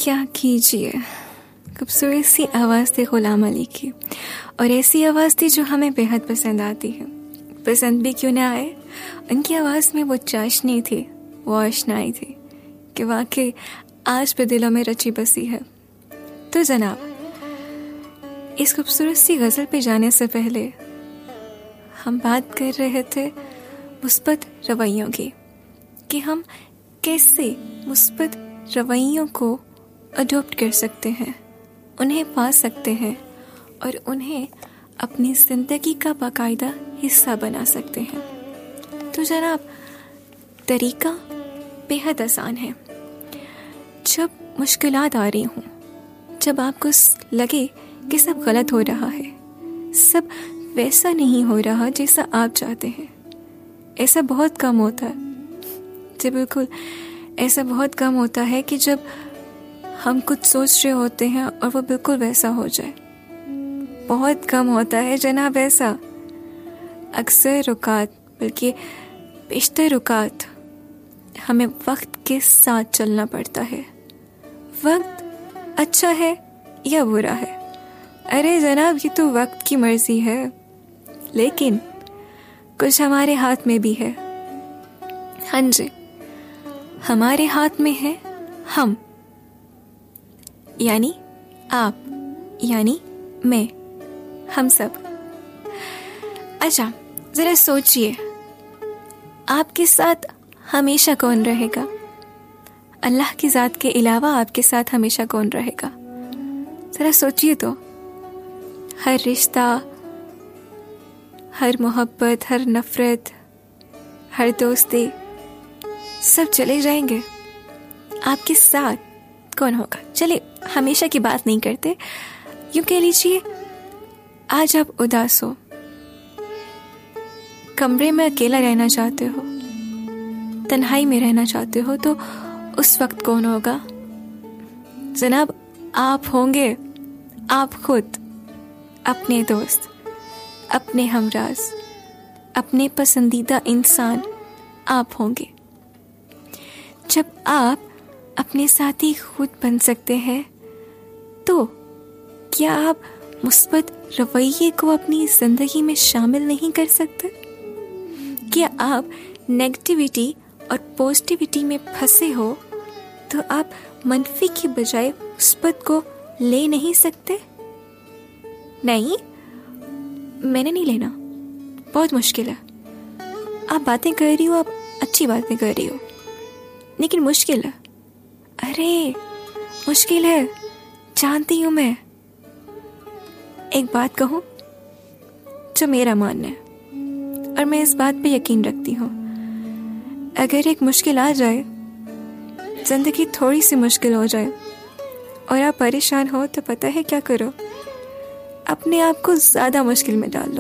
क्या कीजिए, खूबसूरत सी आवाज़ थी गुलाम अली की, और ऐसी आवाज़ थी जो हमें बेहद पसंद आती है। पसंद भी क्यों ना आए, उनकी आवाज़ में वो चाशनी थी, वो आशनाई थी कि वाकई आज भी दिलों में रची बसी है। तो जनाब, इस खूबसूरत सी गज़ल पे जाने से पहले हम बात कर रहे थे मुस्बत रवैयों की, कि हम कैसे मुस्बत रवैयों को अडॉप्ट कर सकते हैं, उन्हें पा सकते हैं और उन्हें अपनी ज़िंदगी का बाकायदा हिस्सा बना सकते हैं। तो जनाब, तरीका बेहद आसान है। जब मुश्किलात आ रही हों, जब आपको लगे कि सब गलत हो रहा है, सब वैसा नहीं हो रहा जैसा आप चाहते हैं, ऐसा बहुत कम होता है जी, बिल्कुल ऐसा बहुत कम होता है कि जब हम कुछ सोच रहे होते हैं और वो बिल्कुल वैसा हो जाए। बहुत कम होता है जनाब ऐसा। अक्सर रुकात, बल्कि बेशतर रुकात, हमें वक्त के साथ चलना पड़ता है। वक्त अच्छा है या बुरा है, अरे जनाब ये तो वक्त की मर्जी है, लेकिन कुछ हमारे हाथ में भी है। हाँ जी, हमारे हाथ में है हम, यानी आप, यानी मैं, हम सब। अच्छा, जरा सोचिए, आपके साथ हमेशा कौन रहेगा? अल्लाह की ज़ात के अलावा आपके साथ हमेशा कौन रहेगा? जरा सोचिए तो। हर रिश्ता, हर मोहब्बत, हर नफरत, हर दोस्ती, सब चले जाएंगे। आपके साथ कौन होगा? चलिए हमेशा की बात नहीं करते, यूं कह लीजिए आज आप उदास हो, कमरे में अकेला रहना चाहते हो, तन्हाई में रहना चाहते हो, तो उस वक्त कौन होगा? जनाब आप होंगे, आप खुद, अपने दोस्त, अपने हमराज, अपने पसंदीदा इंसान आप होंगे। जब आप अपने साथी खुद बन सकते हैं, तो क्या आप मुस्बत रवैये को अपनी जिंदगी में शामिल नहीं कर सकते? क्या आप नेगेटिविटी और पॉजिटिविटी में फंसे हो तो आप मनफी की बजाय मुस्बत को ले नहीं सकते? नहीं, मैंने नहीं लेना, बहुत मुश्किल है। आप बातें कर रही हो, आप अच्छी बातें कर रही हो, लेकिन मुश्किल है। अरे मुश्किल है, जानती हूं मैं। एक बात कहूं जो मेरा मानना है, और मैं इस बात पे यकीन रखती हूँ, अगर एक मुश्किल आ जाए, जिंदगी थोड़ी सी मुश्किल हो जाए और आप परेशान हो, तो पता है क्या करो? अपने आप को ज्यादा मुश्किल में डाल लो।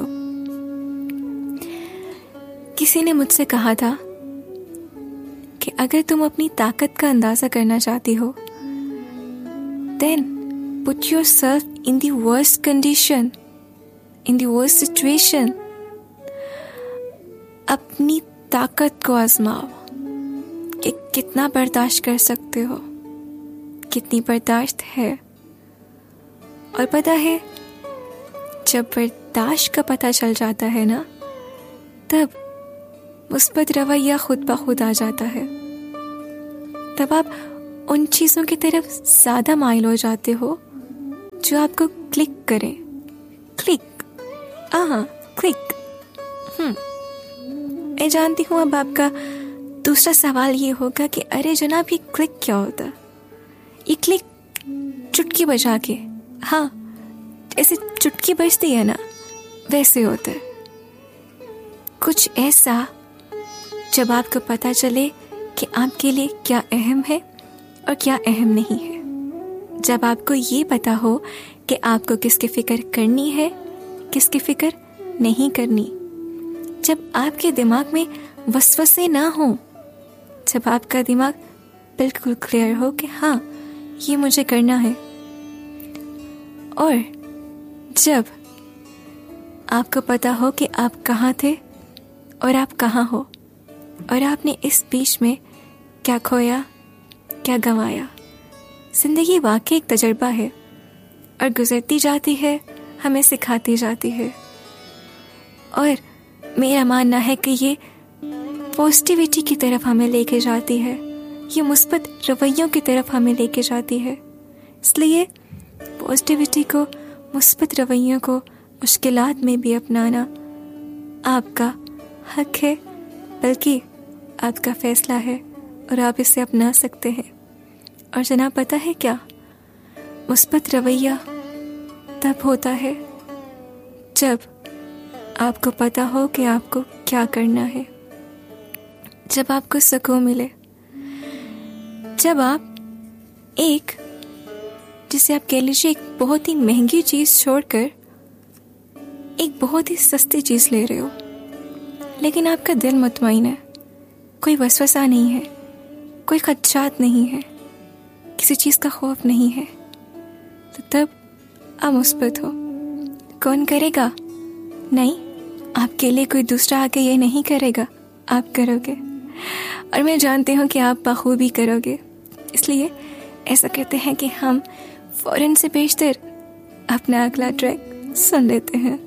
किसी ने मुझसे कहा था कि अगर तुम अपनी ताकत का अंदाजा करना चाहती हो, then put yourself in the worst condition, in the worst situation. अपनी ताकत को आजमाओ कि कितना बर्दाश्त कर सकते हो, कितनी बर्दाश्त है। और पता है, जब बर्दाश्त का पता चल जाता है ना, तब मुस्बत रवैया खुद ब खुद आ जाता है। तब आप उन चीज़ों की तरफ ज़्यादा माइल हो जाते हो जो आपको क्लिक करें। क्लिक, हाँ क्लिक। मैं जानती हूँ अब आपका दूसरा सवाल ये होगा कि अरे जनाब ये क्लिक क्या होता? ये क्लिक चुटकी बजा के, हाँ ऐसे चुटकी बजती है ना, वैसे होता है। कुछ ऐसा जब आपको पता चले कि आपके लिए क्या अहम है और क्या अहम नहीं है। जब आपको ये पता हो कि आपको किसकी फिक्र करनी है, किसकी फिक्र नहीं करनी। जब आपके दिमाग में वसवसे ना हो, जब आपका दिमाग बिल्कुल क्लियर हो कि हाँ ये मुझे करना है। और जब आपको पता हो कि आप कहाँ थे और आप कहाँ हो, और आपने इस बीच में क्या खोया, क्या गंवाया, जिंदगी वाकई एक तजर्बा है और गुजरती जाती है, हमें सिखाती जाती है। और मेरा मानना है कि ये पॉजिटिविटी की तरफ हमें लेके जाती है, ये मुस्बत रवैयों की तरफ हमें लेके जाती है। इसलिए पॉजिटिविटी को, मुस्बत रवैयों को मुश्किलात में भी अपनाना आपका हक है, बल्कि आपका फैसला है और आप इसे अपना सकते हैं। और जनाब पता है क्या, मुस्बत रवैया तब होता है जब आपको पता हो कि आपको क्या करना है, जब आपको सुकून मिले, जब आप एक, जिसे आप कह लीजिए एक बहुत ही महंगी चीज़ छोड़कर एक बहुत ही सस्ती चीज़ ले रहे हो, लेकिन आपका दिल मुतमईन है, कोई वसवसा नहीं है, कोई खदशात नहीं है, किसी चीज़ का खौफ नहीं है, तो तब आप मुस्बत हो। कौन करेगा? नहीं, आपके लिए कोई दूसरा आके ये नहीं करेगा, आप करोगे। और मैं जानती हूँ कि आप बखूबी करोगे। इसलिए ऐसा कहते हैं कि हम फ़ौरन से बेशतर अपना अगला ट्रैक सुन लेते हैं।